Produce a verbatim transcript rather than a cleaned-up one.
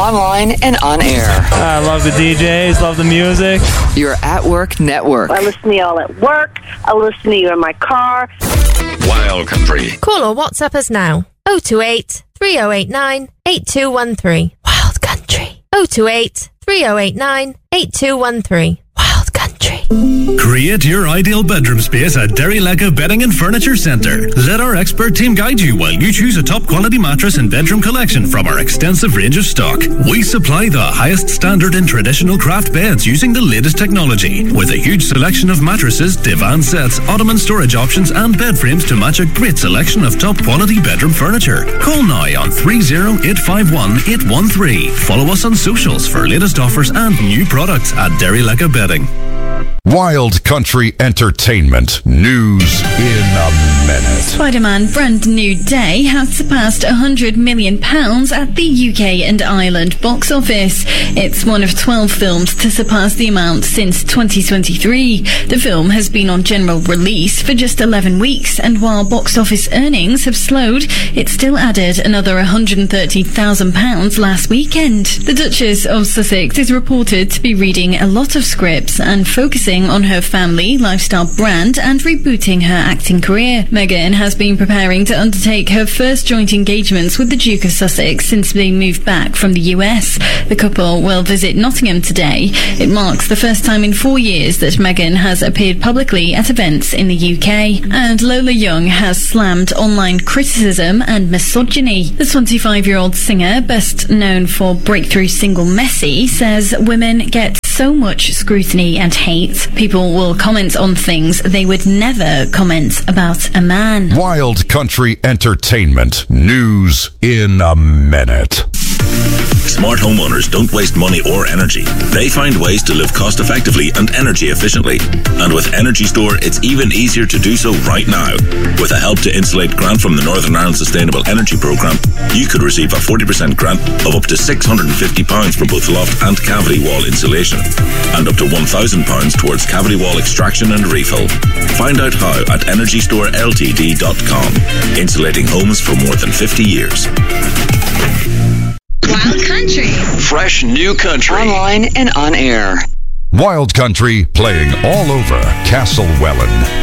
online and on air. I love the D Js, love the music. Your At Work Network. I listen to y'all at work. I listen to you in my car. Wild Country. Call or WhatsApp us now. oh two eight, three oh eight nine, eight two one three. Wild Country. oh two eight, three oh eight nine, eight two one three. Wild Country. Create your ideal bedroom space at Derry Lega Bedding and Furniture Centre. Let our expert team guide you while you choose a top quality mattress and bedroom collection from our extensive range of stock. We supply the highest standard in traditional craft beds using the latest technology, with a huge selection of mattresses, divan sets, ottoman storage options and bed frames to match a great selection of top quality bedroom furniture. Call now on three oh eight five one, eight one three. Follow us on socials for latest offers and new products at Derry Lega Bedding. Wild Country Entertainment News in a minute. Spider-Man Brand New Day has surpassed one hundred million pounds at the U K and Ireland box office. It's one of twelve films to surpass the amount since twenty twenty-three. The film has been on general release for just eleven weeks, and while box office earnings have slowed, it still added another one hundred thirty thousand pounds last weekend. The Duchess of Sussex is reported to be reading a lot of scripts and focusing on her family, lifestyle brand and rebooting her acting career. Meghan has been preparing to undertake her first joint engagements with the Duke of Sussex since they moved back from the U S. The couple will visit Nottingham today. It marks the first time in four years that Meghan has appeared publicly at events in the U K. And Lola Young has slammed online criticism and misogyny. The twenty-five-year-old singer, best known for breakthrough single Messy, says women get so much scrutiny and hate. People will comment on things they would never comment about a man. Wild Country Entertainment News in a minute. Smart homeowners don't waste money or energy. They find ways to live cost effectively and energy efficiently. And with Energy Store, it's even easier to do so right now. With a Help to Insulate grant from the Northern Ireland Sustainable Energy Programme, you could receive a forty percent grant of up to six hundred fifty pounds for both loft and cavity wall insulation, and up to one thousand pounds towards cavity wall extraction and refill. Find out how at energy store l t d dot com. Insulating homes for more than fifty years. Wild Country. Fresh new country. Online and on air. Wild Country playing all over Castlewellan.